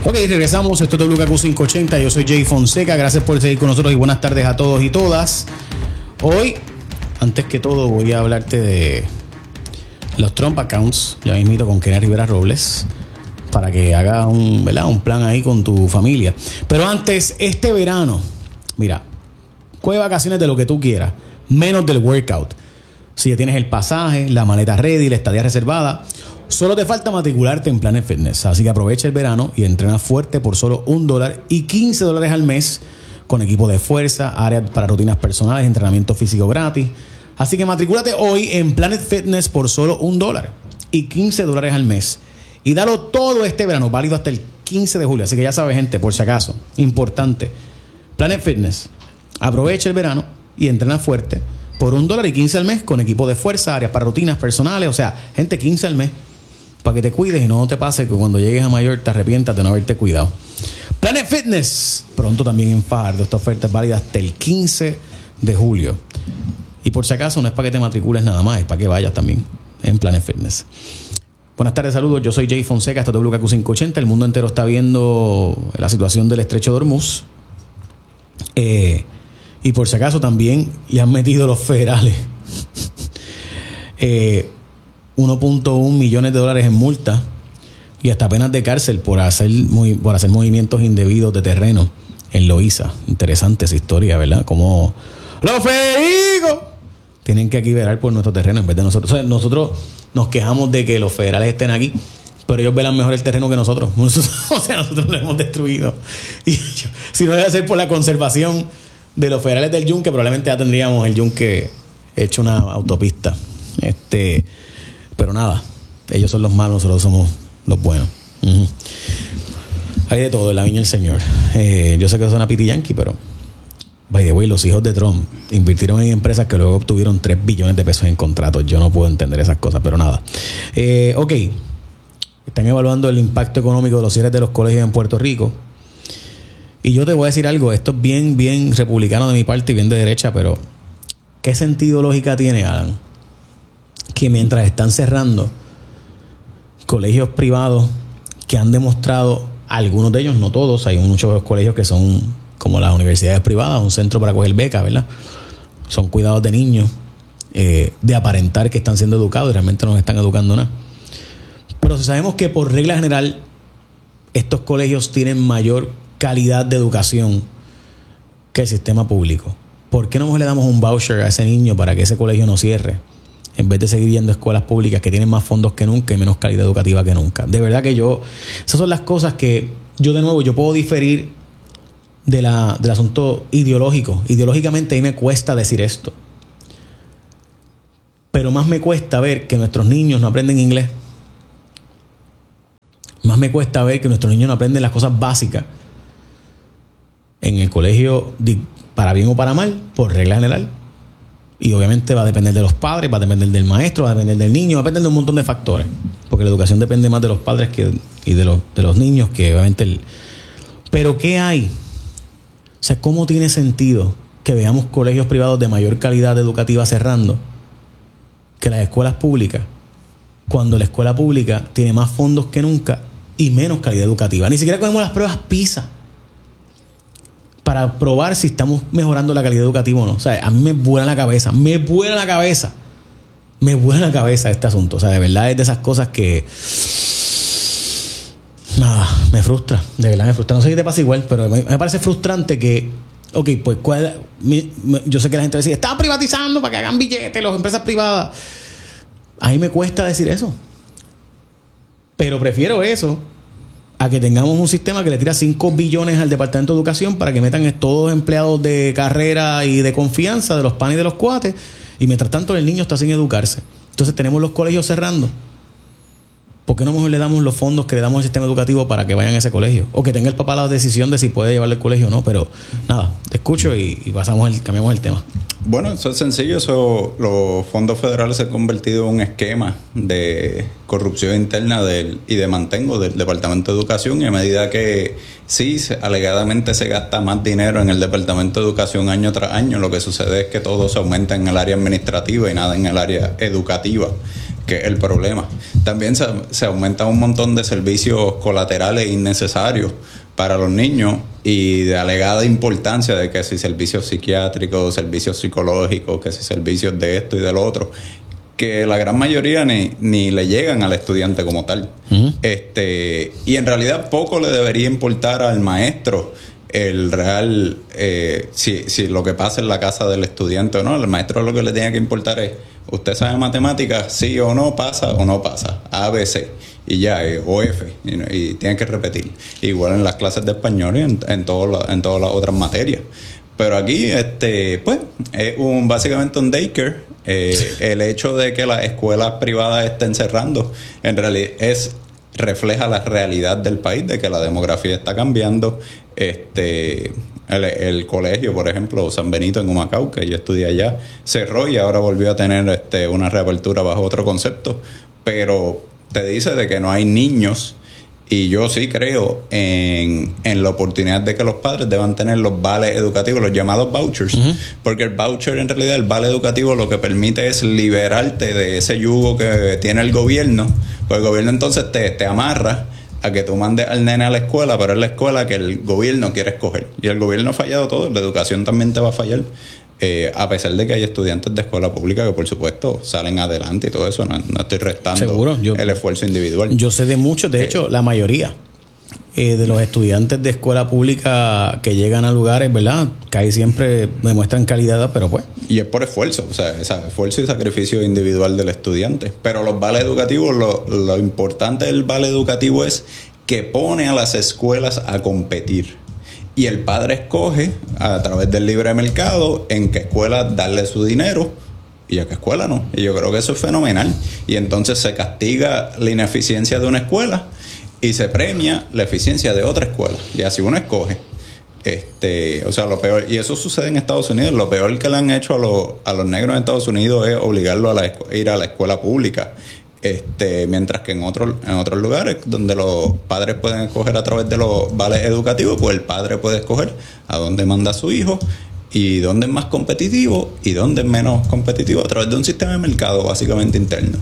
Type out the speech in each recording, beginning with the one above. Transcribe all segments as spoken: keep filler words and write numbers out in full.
Ok, regresamos. Esto es W K Q quinientos ochenta. Yo soy Jay Fonseca. Gracias por seguir con nosotros y buenas tardes a todos y todas. Hoy, antes que todo, voy a hablarte de los Trump accounts. Ya mismito con Kenia Rivera Robles, para que haga un, ¿verdad? un plan ahí con tu familia. Pero antes, este verano, mira, coge vacaciones de lo que tú quieras, menos del workout. Si ya tienes el pasaje, la maleta ready, la estadía reservada, solo te falta matricularte en Planet Fitness. Así que aprovecha el verano y entrena fuerte por solo un dólar y quince dólares al mes, con equipo de fuerza, área para rutinas personales, entrenamiento físico gratis. Así que matricúlate hoy en Planet Fitness por solo un dólar y quince dólares al mes. Y dalo todo este verano, válido hasta el quince de julio. Así que ya sabes, gente, por si acaso, importante. Planet Fitness, aprovecha el verano y entrena fuerte por un dólar y quince al mes, con equipo de fuerza, áreas para rutinas personales. O sea, gente, quince al mes, para que te cuides y no te pase que cuando llegues a mayor te arrepientas de no haberte cuidado. Planet Fitness, pronto también en Fajardo. Esta oferta es válida hasta el quince de julio. Y por si acaso, no es para que te matricules nada más, es para que vayas también en Planet Fitness. Buenas tardes, saludos. Yo soy Jay Fonseca, hasta W K Q quinientos ochenta. El mundo entero está viendo la situación del estrecho de Hormuz. Eh... Y por si acaso también le han metido los federales eh, uno punto uno millones de dólares en multa y hasta penas de cárcel por hacer, muy, por hacer movimientos indebidos de terreno en Loíza. Interesante esa historia, ¿verdad? Como los federales tienen que aquí velar por nuestro terreno en vez de nosotros. O sea, nosotros nos quejamos de que los federales estén aquí, pero ellos velan mejor el terreno que nosotros. O sea, nosotros lo hemos destruido. Y yo, si no debe ser por la conservación de los federales del yunque, probablemente ya tendríamos el yunque hecho una autopista. Este, pero nada, ellos son los malos, nosotros somos los buenos. Uh-huh. Hay de todo en la viña del Señor. Eh, yo sé que suena piti yankee, pero by the way, los hijos de Trump invirtieron en empresas que luego obtuvieron tres billones de pesos en contratos. Yo no puedo entender esas cosas, pero nada. Eh, ok, están evaluando el impacto económico de los cierres de los colegios en Puerto Rico. Y yo te voy a decir algo, esto es bien, bien republicano de mi parte y bien de derecha, pero ¿qué sentido lógica tiene, Alan? Que mientras están cerrando colegios privados que han demostrado, algunos de ellos, no todos, hay muchos colegios que son como las universidades privadas, un centro para coger becas, ¿verdad? Son cuidados de niños, eh, de aparentar que están siendo educados y realmente no están educando nada. Pero si sabemos que por regla general estos colegios tienen mayor calidad de educación que el sistema público, ¿por qué no le damos un voucher a ese niño para que ese colegio no cierre, en vez de seguir yendo a escuelas públicas que tienen más fondos que nunca y menos calidad educativa que nunca? De verdad que yo, esas son las cosas que yo, de nuevo, yo puedo diferir de la, del asunto ideológico. Ideológicamente a mí me cuesta decir esto, pero más me cuesta ver que nuestros niños no aprenden inglés. Más me cuesta ver que nuestros niños no aprenden las cosas básicas en el colegio, para bien o para mal, por regla general. Y obviamente va a depender de los padres, va a depender del maestro, va a depender del niño, va a depender de un montón de factores, porque la educación depende más de los padres que, y de los, de los niños que obviamente el... Pero ¿qué hay? O sea, ¿cómo tiene sentido que veamos colegios privados de mayor calidad educativa cerrando que las escuelas públicas, cuando la escuela pública tiene más fondos que nunca y menos calidad educativa? Ni siquiera cogemos las pruebas PISA para probar si estamos mejorando la calidad educativa o no. O sea, a mí me vuela la cabeza, me vuela la cabeza, me vuela la cabeza este asunto. O sea, de verdad es de esas cosas que... Nada, me frustra, de verdad me frustra. No sé si te pasa igual, pero me, me parece frustrante que... Ok, pues ¿cuál, mi, mi, yo sé que la gente va a decir, está privatizando para que hagan billetes las empresas privadas. A mí me cuesta decir eso. Pero prefiero eso a que tengamos un sistema que le tira cinco billones al Departamento de Educación para que metan todos empleados de carrera y de confianza de los panes y de los cuates, y mientras tanto el niño está sin educarse. Entonces tenemos los colegios cerrando. ¿Por qué no mejor le damos los fondos que le damos al sistema educativo para que vayan a ese colegio? O que tenga el papá la decisión de si puede llevarle al colegio o no. Pero nada, te escucho y, y pasamos el, cambiamos el tema. Bueno, eso es sencillo. Eso, los fondos federales se han convertido en un esquema de corrupción interna del, y de mantengo del Departamento de Educación. Y a medida que sí, se, alegadamente se gasta más dinero en el Departamento de Educación año tras año, lo que sucede es que todo se aumenta en el área administrativa y nada en el área educativa. que es el problema. También se, se aumenta un montón de servicios colaterales innecesarios para los niños y de alegada importancia de que si servicios psiquiátricos, servicios psicológicos, que si servicios de esto y de lo otro, que la gran mayoría ni, ni le llegan al estudiante como tal. Uh-huh. Este, y en realidad poco le debería importar al maestro el real, eh, si, si lo que pasa en la casa del estudiante o no. El maestro lo que le tiene que importar es, usted sabe matemáticas, sí o no, pasa o no pasa, A, B, C, y ya, eh, o F, y, y tiene que repetir. Igual en las clases de español y en, en, todo la, en todas las otras materias. Pero aquí, este, pues, es un, básicamente un daycare. Eh, el hecho de que las escuelas privadas estén cerrando, en realidad es refleja la realidad del país, de que la demografía está cambiando. Este, el, el colegio, por ejemplo, San Benito en Humacao, que yo estudié allá, cerró y ahora volvió a tener este, una reapertura bajo otro concepto, pero te dice de que no hay niños. Y yo sí creo en, en la oportunidad de que los padres deban tener los vales educativos, los llamados vouchers. Uh-huh. Porque el voucher, en realidad, el vale educativo lo que permite es liberarte de ese yugo que tiene el gobierno. Pues el gobierno entonces te, te amarra a que tú mandes al nene a la escuela, pero es la escuela que el gobierno quiere escoger. Y el gobierno ha fallado todo, la educación también te va a fallar. Eh, a pesar de que hay estudiantes de escuela pública que por supuesto salen adelante y todo eso, no, no estoy restando ¿Seguro? Yo, el esfuerzo individual. Yo sé de muchos, de eh, hecho la mayoría eh, de los estudiantes de escuela pública que llegan a lugares, ¿verdad? Que ahí siempre demuestran calidad, pero pues. Y es por esfuerzo, o sea, ese esfuerzo y sacrificio individual del estudiante. Pero los vales educativos, lo, lo importante del vale educativo es que pone a las escuelas a competir. Y el padre escoge a través del libre mercado en qué escuela darle su dinero y a qué escuela no. Y yo creo que eso es fenomenal. Y entonces se castiga la ineficiencia de una escuela y se premia la eficiencia de otra escuela. Y así uno escoge. Este, o sea, lo peor, y eso sucede en Estados Unidos. Lo peor que le han hecho a los, a los negros en Estados Unidos es obligarlos a, la, a ir a la escuela pública. Este, mientras que en otros en otros lugares donde los padres pueden escoger a través de los vales educativos, pues el padre puede escoger a dónde manda a su hijo y dónde es más competitivo y dónde es menos competitivo a través de un sistema de mercado básicamente interno.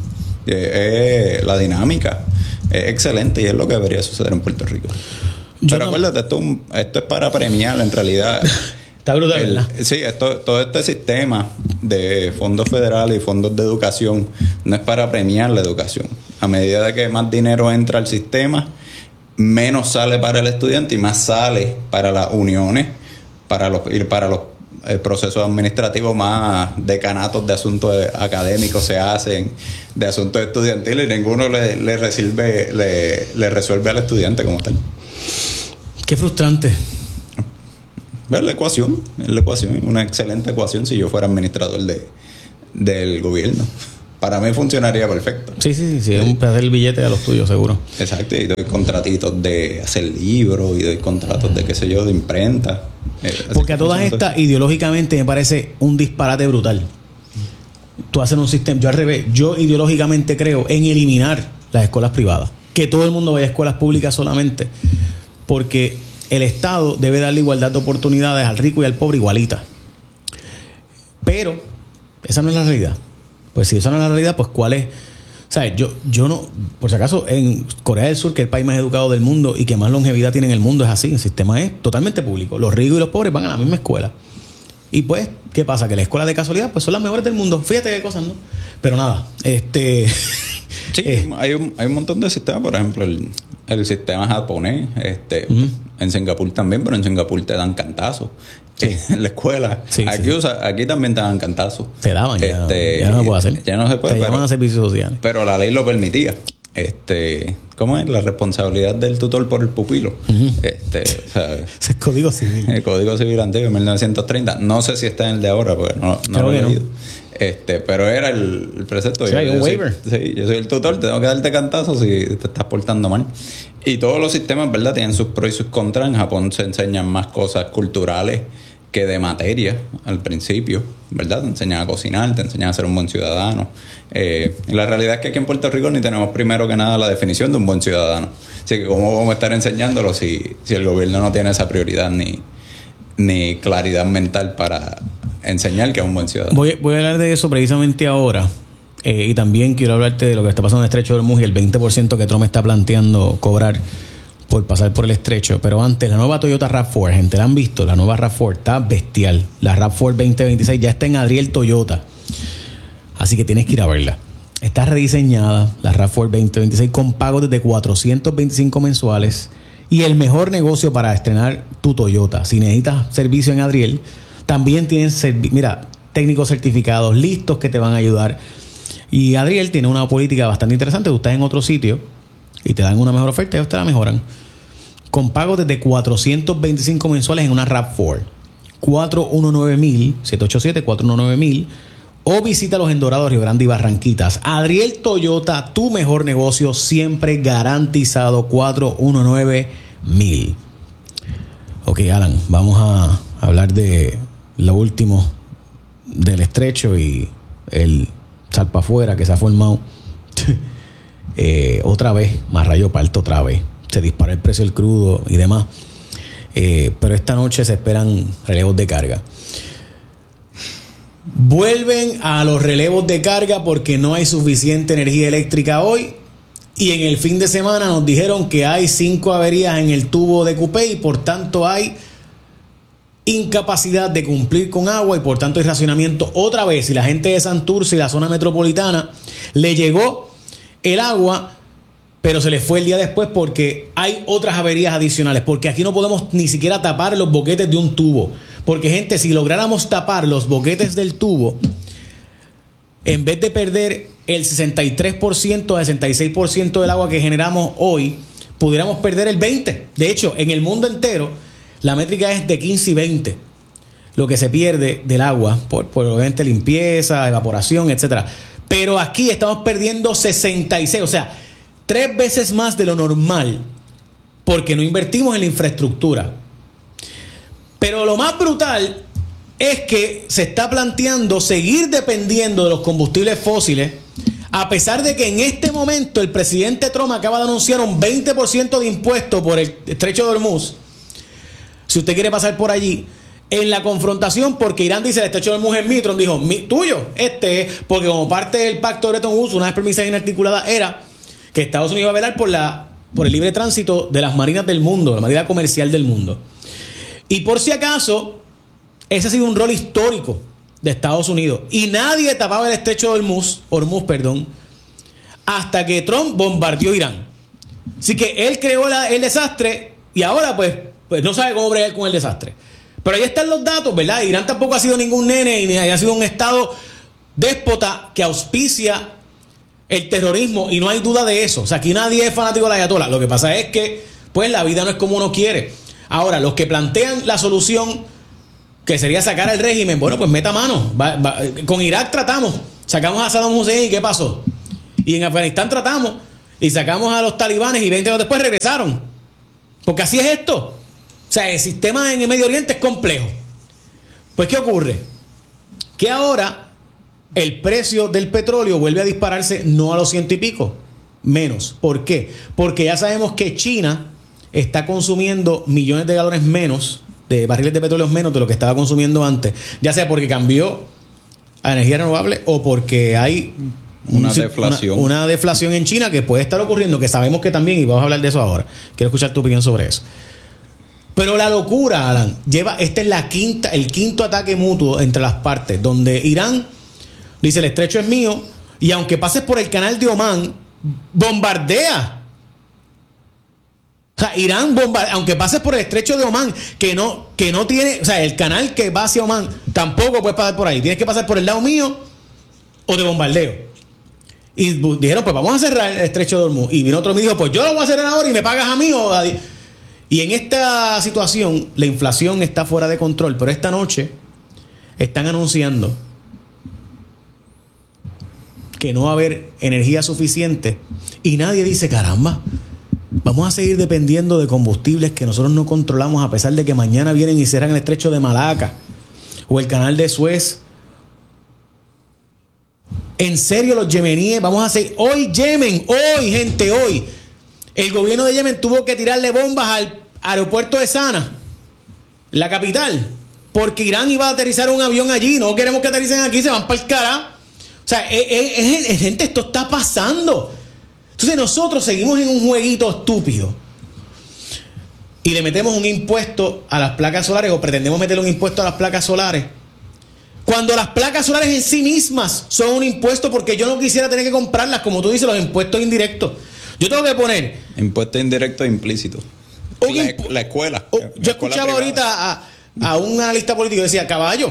Eh, eh, la dinámica es excelente y es lo que debería suceder en Puerto Rico. Yo Pero no... acuérdate, esto, esto es para premiar en realidad. Está brutal, el, ¿verdad? Sí, esto, todo este sistema de fondos federales y fondos de educación no es para premiar la educación. A medida de que más dinero entra al sistema, menos sale para el estudiante y más sale para las uniones, para los, ir para los eh, procesos administrativos, más decanatos de asuntos académicos se hacen, de asuntos estudiantiles, y ninguno le, le, resuelve, le, le resuelve al estudiante como tal. Qué frustrante. Es la ecuación, es la ecuación, una excelente ecuación si yo fuera administrador de, del gobierno. Para mí funcionaría perfecto. Sí, sí, sí, sí, es un pedazo del billete a los tuyos, seguro. Exacto, y doy contratitos de hacer libros, y doy contratos de, qué sé yo, de imprenta. Porque a todas estas, ideológicamente, me parece un disparate brutal. Tú haces un sistema, yo al revés, yo ideológicamente creo en eliminar las escuelas privadas. Que todo el mundo vaya a escuelas públicas solamente. Porque el Estado debe darle igualdad de oportunidades al rico y al pobre igualita. Pero esa no es la realidad. Pues si esa no es la realidad, pues ¿cuál es? ¿Sabes? Yo, yo no, por si acaso, en Corea del Sur, que es el país más educado del mundo y que más longevidad tiene en el mundo, es así. El sistema es totalmente público. Los ricos y los pobres van a la misma escuela. Y pues, ¿qué pasa? Que las escuelas de casualidad pues son las mejores del mundo. Fíjate qué cosas, ¿no? Pero nada, este... Sí, eh. hay, un, hay un montón de sistemas. Por ejemplo, el, el sistema japonés, este, uh-huh. en Singapur también, pero en Singapur te dan cantazos. Sí. En la escuela. Sí, aquí, sí. Usa, aquí también te dan cantazos. Te daban, ya, este, ya no se puede hacer. Ya no se puede. Te pero, llaman a servicios sociales. Pero la ley lo permitía. Este, ¿cómo es? La responsabilidad del tutor por el pupilo. Uh-huh. Este, o sea, ese es Código Civil. El Código Civil antiguo, mil novecientos treinta. No sé si está en el de ahora, porque no, no lo he leído. No. Este, pero era el, el precepto. Sí, yo, hay un yo waiver. Soy, sí, yo soy el tutor, tengo que darte cantazos si te estás portando mal. Y todos los sistemas, ¿verdad? Tienen sus pros y sus contras. En Japón se enseñan más cosas culturales que de materia al principio, ¿verdad? Te enseñan a cocinar, te enseñan a ser un buen ciudadano. Eh, la realidad es que aquí en Puerto Rico ni tenemos primero que nada la definición de un buen ciudadano. Así que ¿cómo vamos a estar enseñándolo si, si el gobierno no tiene esa prioridad ni, ni claridad mental para enseñar que es un buen ciudadano? Voy, voy a hablar de eso precisamente ahora. Eh, y también quiero hablarte de lo que está pasando en el estrecho de Hormuz y el veinte por ciento que Trump está planteando cobrar por pasar por el estrecho. Pero antes, la nueva Toyota RAV cuatro, gente, ¿la han visto? La nueva RAV cuatro está bestial. La RAV cuatro veinte veintiséis ya está en Adriel Toyota. Así que tienes que ir a verla. Está rediseñada, la RAV cuatro veinte veintiséis, con pagos desde cuatrocientos veinticinco mensuales. Y el mejor negocio para estrenar tu Toyota. Si necesitas servicio en Adriel, también tienen servi- mira, técnicos certificados listos que te van a ayudar. Y Adriel tiene una política bastante interesante. Tú estás en otro sitio y te dan una mejor oferta y ellos te la mejoran. Con pagos desde cuatrocientos veinticinco mensuales en una RAV cuatro. cuatro uno nueve mil, siete ocho siete, cuatro uno nueve mil. O visítalos en Dorado, Río Grande y Barranquitas. Adriel Toyota, tu mejor negocio, siempre garantizado. cuatro uno nueve mil. Ok, Alan, vamos a hablar de lo último del estrecho y el salpa afuera que se ha formado. eh, otra vez, más rayo parto otra vez. Se dispara el precio del crudo y demás. Eh, pero esta noche se esperan relevos de carga. Vuelven a los relevos de carga porque no hay suficiente energía eléctrica hoy. Y en el fin de semana nos dijeron que hay cinco averías en el tubo de Cupey y por tanto hay incapacidad de cumplir con agua y por tanto hay racionamiento otra vez. Y la gente de Santurce y la zona metropolitana le llegó el agua, pero se les fue el día después porque hay otras averías adicionales. Porque aquí no podemos ni siquiera tapar los boquetes de un tubo. Porque, gente, si lográramos tapar los boquetes del tubo, en vez de perder el sesenta y tres por ciento, sesenta y seis por ciento del agua que generamos hoy, pudiéramos perder el veinte por ciento. De hecho, en el mundo entero, la métrica es de quince y veinte. Lo que se pierde del agua, por, por obviamente limpieza, evaporación, etcétera. Pero aquí estamos perdiendo sesenta y seis, o sea, tres veces más de lo normal, porque no invertimos en la infraestructura. Pero lo más brutal es que se está planteando seguir dependiendo de los combustibles fósiles, a pesar de que en este momento el presidente Trump acaba de anunciar un veinte por ciento de impuesto por el estrecho de Hormuz. Si usted quiere pasar por allí, en la confrontación, porque Irán dice el estrecho de Hormuz es mío, Trump dijo, Mi, tuyo, este es, porque como parte del pacto de Bretton Woods, una de las premisas inarticuladas era que Estados Unidos iba a velar por, la, por el libre tránsito de las marinas del mundo, la marina comercial del mundo. Y por si acaso, ese ha sido un rol histórico de Estados Unidos. Y nadie tapaba el estrecho de Hormuz, Hormuz, perdón, hasta que Trump bombardeó Irán. Así que él creó la, el desastre y ahora pues, pues no sabe cómo bregar con el desastre. Pero ahí están los datos, ¿verdad? Irán tampoco ha sido ningún nene ni ha sido un estado déspota que auspicia el terrorismo y no hay duda de eso. O sea, aquí nadie es fanático de la ayatolá. Lo que pasa es que pues la vida no es como uno quiere. Ahora, los que plantean la solución que sería sacar al régimen, bueno, pues meta mano. Va, va, con Irak tratamos, sacamos a Saddam Hussein y ¿qué pasó? Y en Afganistán tratamos y sacamos a los talibanes y veinte años después regresaron. Porque así es esto. O sea, el sistema en el Medio Oriente es complejo. Pues, ¿qué ocurre? Que ahora el precio del petróleo vuelve a dispararse no a los ciento y pico, menos. ¿Por qué? Porque ya sabemos que China está consumiendo millones de galones menos, de barriles de petróleo menos de lo que estaba consumiendo antes, ya sea porque cambió a energía renovable o porque hay una un, deflación. Una, una deflación en China que puede estar ocurriendo, que sabemos que también, y vamos a hablar de eso ahora. Quiero escuchar tu opinión sobre eso. Pero la locura, Alan, lleva, este es la quinta, el quinto ataque mutuo entre las partes, donde Irán dice el estrecho es mío, y aunque pases por el canal de Omán, bombardea. O sea, Irán bombardea, aunque pases por el estrecho de Omán, que no, que no tiene, o sea, el canal que va hacia Omán, tampoco puedes pasar por ahí. Tienes que pasar por el lado mío o de bombardeo. Y dijeron, pues vamos a cerrar el estrecho de Hormuz. Y vino otro y me dijo, pues yo lo voy a cerrar ahora y me pagas a mí o a... Y en esta situación, la inflación está fuera de control, pero esta noche están anunciando que no va a haber energía suficiente y nadie dice, caramba, vamos a seguir dependiendo de combustibles que nosotros no controlamos, a pesar de que mañana vienen y cierran el estrecho de Malaca o el canal de Suez. En serio, los yemeníes, vamos a seguir. Hoy Yemen, hoy, gente, hoy, el gobierno de Yemen tuvo que tirarle bombas al aeropuerto de Sana, la capital, porque Irán iba a aterrizar un avión allí. No queremos que aterricen aquí, se van para el cara. O sea, es, es, es, gente, esto está pasando. Entonces nosotros seguimos en un jueguito estúpido y le metemos un impuesto a las placas solares, o pretendemos meterle un impuesto a las placas solares, cuando las placas solares en sí mismas son un impuesto, porque yo no quisiera tener que comprarlas, como tú dices, los impuestos indirectos. Yo tengo que poner impuesto indirecto implícito. La, la escuela. Oh, la yo escuela escuchaba ahorita a, a un analista político que decía, caballo,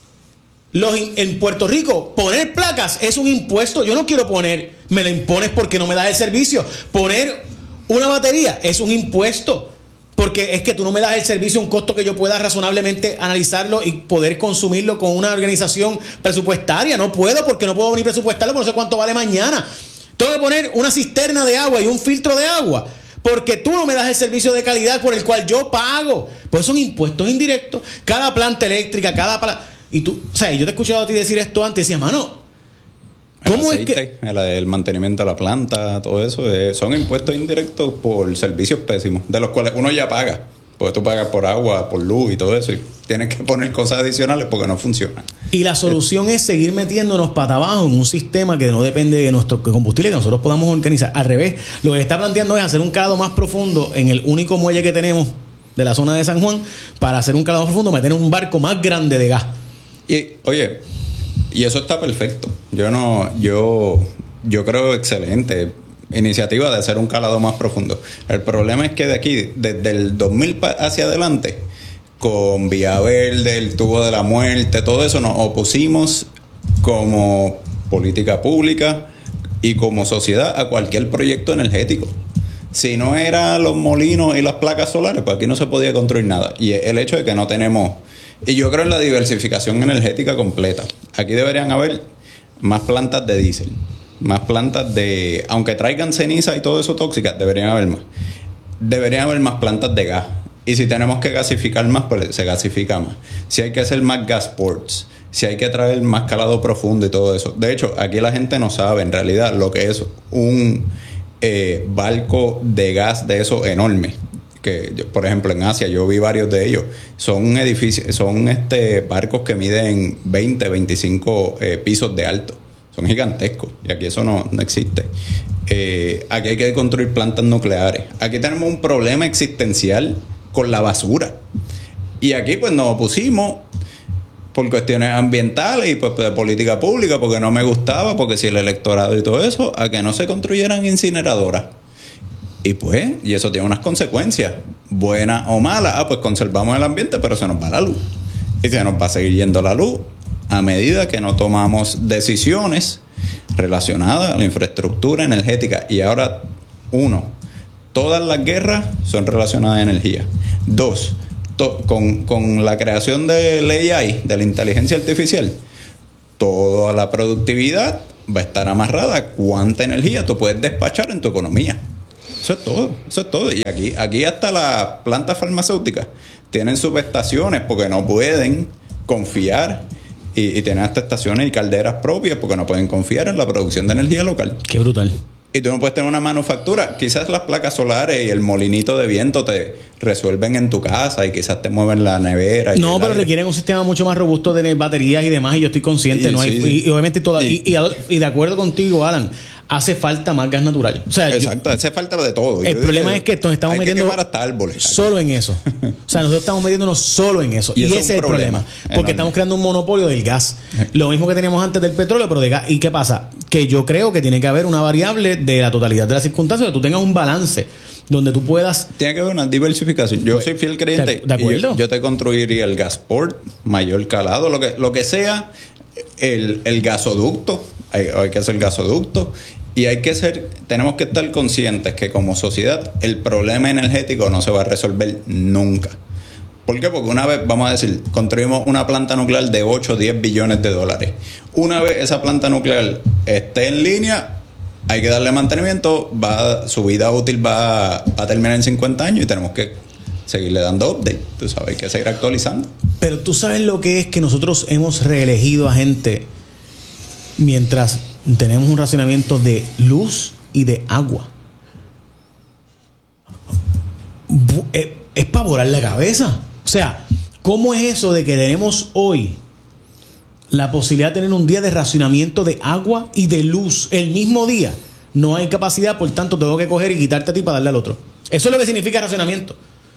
los, en Puerto Rico poner placas es un impuesto. Yo no quiero poner, me lo impones porque no me das el servicio. Poner una batería es un impuesto, porque es que tú no me das el servicio a un costo que yo pueda razonablemente analizarlo y poder consumirlo con una organización presupuestaria. No puedo, porque no puedo ni presupuestarlo, porque no sé cuánto vale mañana. Tengo que poner una cisterna de agua y un filtro de agua porque tú no me das el servicio de calidad por el cual yo pago. Pues son impuestos indirectos. Cada planta eléctrica, cada planta... Y tú, o sea, yo te he escuchado a ti decir esto antes y decía, mano, ¿cómo el aceite, es que...? El, el mantenimiento de la planta, todo eso, eh, son impuestos indirectos por servicios pésimos, de los cuales uno ya paga. Porque tú pagas por agua, por luz y todo eso, y tienes que poner cosas adicionales porque no funciona. Y la solución es seguir metiéndonos para abajo en un sistema que no depende de nuestro combustible, que nosotros podamos organizar. Al revés, lo que está planteando es hacer un calado más profundo en el único muelle que tenemos de la zona de San Juan, para hacer un calado más profundo, meter un barco más grande de gas. Y, oye, y eso está perfecto. Yo no, yo, yo creo excelente iniciativa de hacer un calado más profundo. El problema es que de aquí, desde el dos mil hacia adelante, con Vía Verde, el tubo de la muerte, todo eso, nos opusimos como política pública y como sociedad a cualquier proyecto energético. Si no eran los molinos y las placas solares, pues aquí no se podía construir nada. Y el hecho de que no tenemos... Y yo creo en la diversificación energética completa. Aquí deberían haber más plantas de diésel, más plantas de... Aunque traigan ceniza y todo eso tóxicas, deberían haber más. Deberían haber más plantas de gas. Y si tenemos que gasificar más, pues se gasifica más. Si hay que hacer más gas ports, si hay que traer más calado profundo y todo eso. De hecho, aquí la gente no sabe en realidad lo que es un eh, barco de gas de eso enorme. Que, por ejemplo, en Asia yo vi varios de ellos. Son edificios, son este barcos que miden veinte, veinticinco eh, pisos de alto. Son gigantescos. Y aquí eso no, no existe. Eh, aquí hay que construir plantas nucleares. Aquí tenemos un problema existencial con la basura. Y aquí pues nos opusimos por cuestiones ambientales y pues de política pública, porque no me gustaba, porque si el electorado y todo eso, a que no se construyeran incineradoras. Y pues, y eso tiene unas consecuencias, buenas o malas. Ah, pues conservamos el ambiente, pero se nos va la luz. Y se nos va a seguir yendo la luz a medida que no tomamos decisiones relacionadas a la infraestructura energética. Y ahora, uno, todas las guerras son relacionadas a energía. Dos, to- con, con la creación del A I, de la inteligencia artificial, toda la productividad va a estar amarrada a cuánta energía tú puedes despachar en tu economía. Eso es todo, eso es todo. Y aquí, aquí hasta las plantas farmacéuticas tienen subestaciones porque no pueden confiar y, y tienen hasta estaciones y calderas propias porque no pueden confiar en la producción de energía local. Qué brutal. Y tú no puedes tener una manufactura. Quizás las placas solares y el molinito de viento te resuelven en tu casa y quizás te mueven la nevera. Y no, pero aire. Requieren un sistema mucho más robusto de baterías y demás, y yo estoy consciente. Sí, no hay, sí, y, y obviamente toda, y, y, y, y de acuerdo contigo, Alan, hace falta más gas natural. O sea, exacto, yo, hace falta de todo. El yo problema dije, es que nos estamos hay metiendo que hasta árboles, solo en eso. O sea, nosotros estamos metiéndonos solo en eso. Y, y ese es el problema. problema porque enorme. Estamos creando un monopolio del gas. Lo mismo que teníamos antes del petróleo, pero de gas. ¿Y qué pasa? Que yo creo que tiene que haber una variable de la totalidad de las circunstancias, que tú tengas un balance donde tú puedas... Tiene que haber una diversificación. Yo pues, soy fiel creyente. ¿De acuerdo? Yo, yo te construiría el gasport, mayor calado, lo que, lo que sea, el, el gasoducto. Hay, hay que hacer gasoducto. Y hay que ser, tenemos que estar conscientes que como sociedad el problema energético no se va a resolver nunca. ¿Por qué? Porque una vez, vamos a decir, construimos una planta nuclear de ocho o diez billones de dólares. Una vez esa planta nuclear esté en línea, hay que darle mantenimiento, va, su vida útil va a, va a terminar en cincuenta años y tenemos que seguirle dando update. Tú sabes, hay que seguir actualizando. Pero tú sabes lo que es que nosotros hemos reelegido a gente mientras tenemos un racionamiento de luz y de agua. Es, es para volar la cabeza. O sea, ¿cómo es eso de que tenemos hoy la posibilidad de tener un día de racionamiento de agua y de luz el mismo día. No hay capacidad, por tanto tengo que coger y quitarte a ti para darle al otro. Eso es lo que significa racionamiento.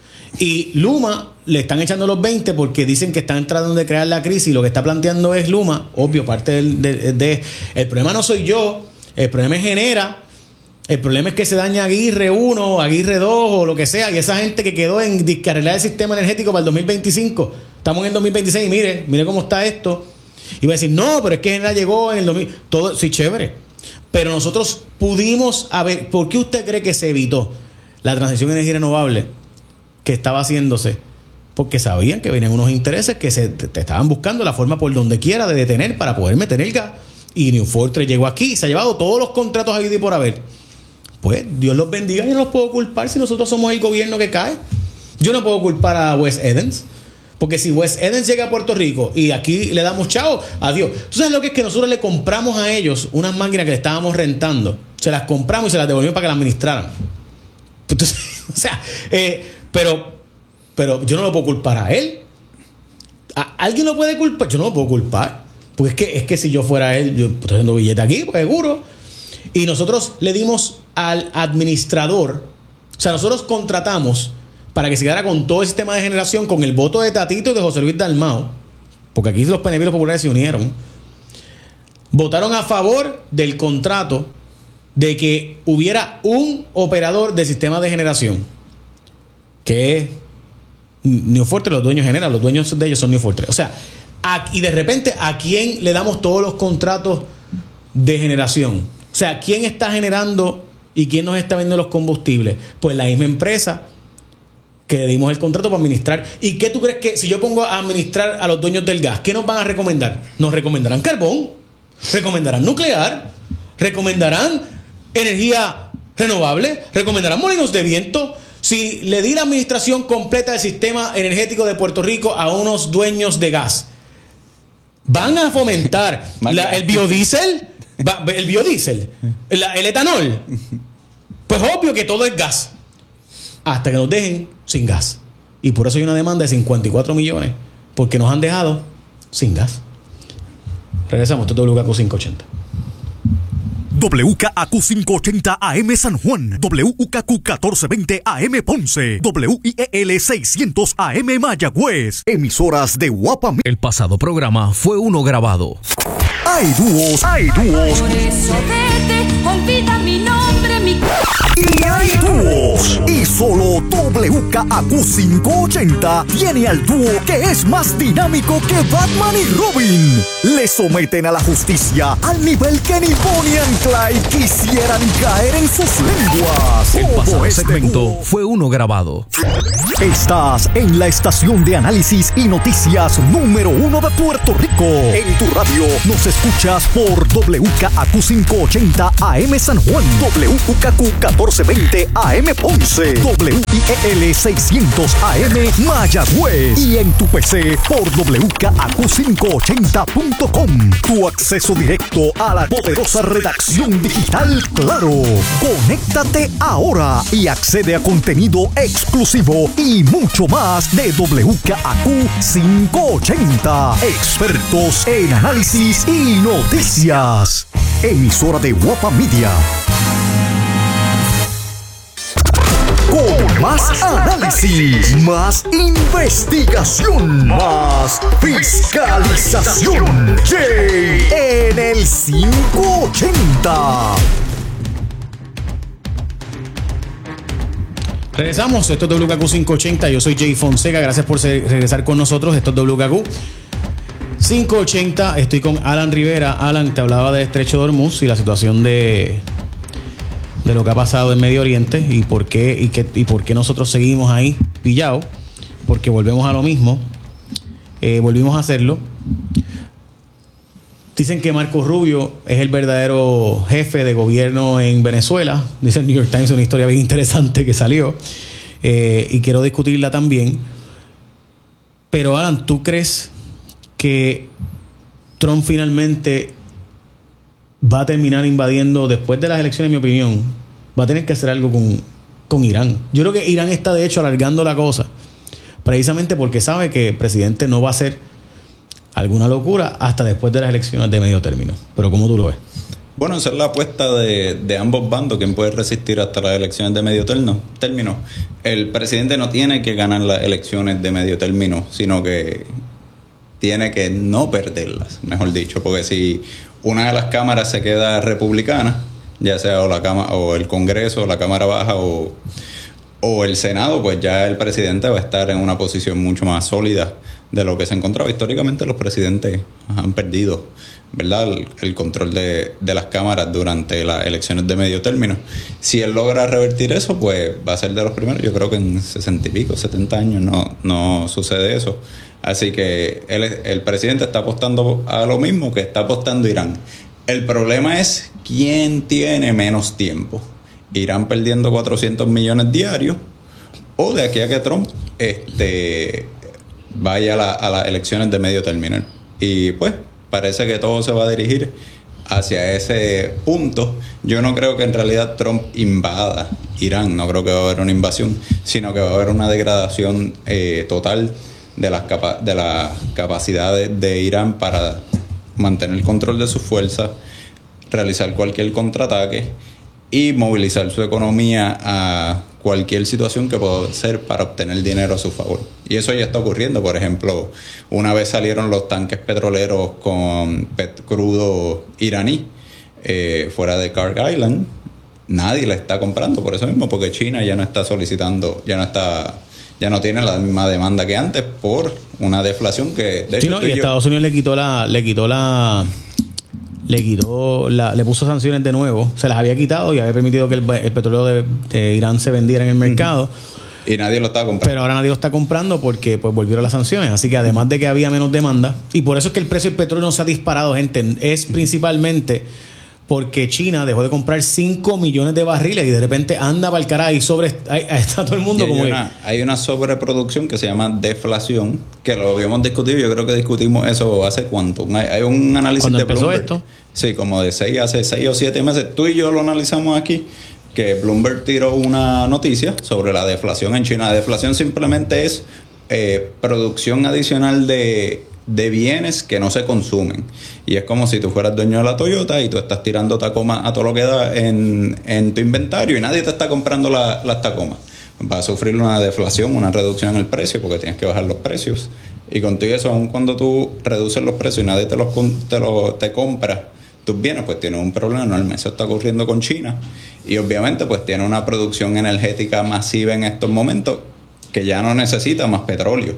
Y Luma le están echando los veinte porque dicen que están tratando de crear la crisis y lo que está planteando es Luma, obvio, parte del, de, de... El problema no soy yo, el problema es Genera, el problema es que se daña Aguirre uno, Aguirre dos o lo que sea, y esa gente que quedó en arreglar el sistema energético para el dos mil veinticinco, estamos en el dos mil veintiséis y mire, mire cómo está esto. Y va a decir, no, pero es que Genera llegó en el dos mil... Todo, sí, chévere. Pero nosotros pudimos haber... ¿Por qué usted cree que se evitó la transición a energía renovable que estaba haciéndose? Porque sabían que venían unos intereses que se te, te estaban buscando la forma por donde quiera de detener para poder meter el gas. Y New Fortress llegó aquí y se ha llevado todos los contratos habidos y por haber. Pues Dios los bendiga. Yo no los puedo culpar si nosotros somos el gobierno que cae. Yo no puedo culpar a West Edens. Porque si West Edens llega a Puerto Rico y aquí le damos chao, adiós. ¿Tú sabes lo que es que nosotros le compramos a ellos unas máquinas que le estábamos rentando? Se las compramos y se las devolvimos para que las administraran. Entonces, o sea, eh, pero, pero yo no lo puedo culpar a él. ¿A ¿Alguien lo puede culpar? Yo no lo puedo culpar. Porque es que, es que si yo fuera él, yo estoy haciendo billete aquí, pues seguro. Y nosotros le dimos al administrador, o sea, nosotros contratamos para que se quedara con todo el sistema de generación, con el voto de Tatito y de José Luis Dalmau, porque aquí los P N V y los populares se unieron, votaron a favor del contrato de que hubiera un operador del sistema de generación, que es New Fortress, los dueños generan, los dueños de ellos son New Fortress. O sea, a, y de repente, ¿a quién le damos todos los contratos de generación? O sea, ¿quién está generando y quién nos está vendiendo los combustibles? Pues la misma empresa que le dimos el contrato para administrar. ¿Y qué tú crees que si yo pongo a administrar a los dueños del gas, qué nos van a recomendar? Nos recomendarán carbón, recomendarán nuclear, recomendarán energía renovable, recomendarán molinos de viento. Si le di la administración completa del sistema energético de Puerto Rico a unos dueños de gas, van a fomentar la, el biodiesel, el biodiesel, la, el etanol. Pues obvio que todo es gas, hasta que nos dejen sin gas. Y por eso hay una demanda de cincuenta y cuatro millones, porque nos han dejado sin gas. Regresamos, esto es W K Q quinientos ochenta. W K A Q quinientos ochenta A M San Juan, W K Q catorce veinte A M Ponce, W I E L seiscientos A M Mayagüez, emisoras de Guapa. El pasado programa fue uno grabado. Hay dúos, hay dúos. Por eso vete, olvida mi nombre, mi... Y hay dúos. Y solo W K A Q quinientos ochenta tiene al dúo que es más dinámico que Batman y Robin. Le someten a la justicia al nivel que ni Bonnie and Clyde quisieran caer en sus lenguas. El pasado Todo este segmento dúo. fue uno grabado. Estás en la estación de análisis y noticias número uno de Puerto Rico. En tu radio nos escuchas por W K A Q quinientos ochenta A M San Juan, W K Q catorce veinte A M Ponce, W I E L seiscientos A M Mayagüez y en tu P C por W K A Q quinientos ochenta punto com. Tu acceso directo a la poderosa redacción digital Claro. Conéctate ahora y accede a contenido exclusivo y mucho más de W K A Q quinientos ochenta. Expertos en análisis y noticias. Emisora de Guapa Media. Con más análisis, más investigación, más fiscalización. Jay en el quinientos ochenta. Regresamos, esto es W K Q quinientos ochenta, yo soy Jay Fonseca, gracias por regresar con nosotros, esto es W K Q quinientos ochenta, estoy con Alan Rivera. Alan, te hablaba del Estrecho de Hormuz y la situación de, de lo que ha pasado en Medio Oriente y por qué, y qué, y por qué nosotros seguimos ahí pillados, porque volvemos a lo mismo, eh, volvimos a hacerlo. Dicen que Marco Rubio es el verdadero jefe de gobierno en Venezuela. Dice el New York Times, una historia bien interesante que salió. Eh, y quiero discutirla también. Pero Alan, ¿tú crees que Trump finalmente va a terminar invadiendo, después de las elecciones, en mi opinión, va a tener que hacer algo con, con Irán? Yo creo que Irán está, de hecho, alargando la cosa, precisamente porque sabe que el presidente no va a ser alguna locura hasta después de las elecciones de medio término. Pero ¿cómo tú lo ves? Bueno, esa es la apuesta de, de ambos bandos. ¿Quién puede resistir hasta las elecciones de medio terno, término? El presidente no tiene que ganar las elecciones de medio término, sino que tiene que no perderlas, mejor dicho. Porque si una de las cámaras se queda republicana, ya sea o la cámara, o el Congreso, o la Cámara Baja, o, o el Senado, pues ya el presidente va a estar en una posición mucho más sólida de lo que se encontraba. Históricamente los presidentes han perdido, ¿verdad?, el, el control de, de las cámaras durante las elecciones de medio término. Si él logra revertir eso, pues va a ser de los primeros. Yo creo que en sesenta y pico, setenta años no, no sucede eso. Así que él, el presidente está apostando a lo mismo que está apostando Irán. El problema es quién tiene menos tiempo. Irán perdiendo cuatrocientos millones diarios, o de aquí a que Trump este, vaya a, la, a las elecciones de medio término. Y pues parece que todo se va a dirigir hacia ese punto. Yo no creo que en realidad Trump invada Irán, no creo que va a haber una invasión, sino que va a haber una degradación eh, total de las, capa- de las capacidades de Irán para mantener el control de sus fuerzas, realizar cualquier contraataque y movilizar su economía a cualquier situación que pueda ser para obtener dinero a su favor. Y eso ya está ocurriendo. Por ejemplo, una vez salieron los tanques petroleros con pet crudo iraní eh, fuera de Khark Island, nadie le está comprando por eso mismo, porque China ya no está solicitando, ya no está, ya no tiene la misma demanda que antes por una deflación que de Sí, hecho no, y yo, Estados Unidos le quitó la, le quitó la, le quitó la, le puso sanciones de nuevo, se las había quitado y había permitido que el, el petróleo de, de Irán se vendiera en el mercado. y nadie lo está comprando. Pero ahora nadie lo está comprando porque pues volvieron las sanciones. Así que además de que había menos demanda, y por eso es que el precio del petróleo no se ha disparado, gente, es principalmente porque China dejó de comprar cinco millones de barriles y de repente anda para el carajo y sobre ahí está todo el mundo Y hay como una, hay una sobreproducción que se llama deflación, que lo habíamos discutido. Yo creo que discutimos eso hace cuánto. Hay, hay un análisis ¿Cuándo de empezó Bloomberg. esto? Sí, como de seis, hace seis o siete meses. Tú y yo lo analizamos aquí, que Bloomberg tiró una noticia sobre la deflación en China. La deflación simplemente es eh, producción adicional de, de bienes que no se consumen. Y es como si tú fueras dueño de la Toyota y tú estás tirando Tacoma a todo lo que da en, en tu inventario y nadie te está comprando la, las Tacomas. Va a sufrir una deflación, una reducción en el precio porque tienes que bajar los precios. Y contigo eso, aun cuando tú reduces los precios y nadie te los te, lo, te compra tus bienes, pues tienes un problema enorme. Eso está ocurriendo con China. Y obviamente pues tiene una producción energética masiva en estos momentos que ya no necesita más petróleo,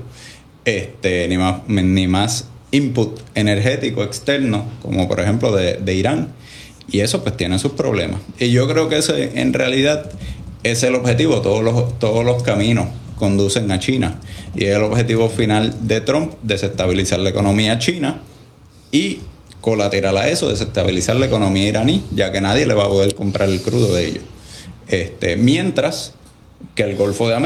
este ni más, ni más input energético externo, como por ejemplo de, de Irán. Y eso pues tiene sus problemas. Y yo creo que ese en realidad es el objetivo. Todos los, todos los caminos conducen a China. Y es el objetivo final de Trump, desestabilizar la economía china y colateral a eso, desestabilizar la economía iraní, ya que nadie le va a poder comprar el crudo de ellos. Este, mientras que el Golfo de América